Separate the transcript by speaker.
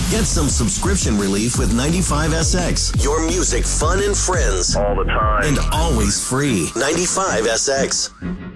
Speaker 1: Get some subscription relief with 95SX. Your music, fun, and friends.
Speaker 2: All the time.
Speaker 1: And always free. 95SX.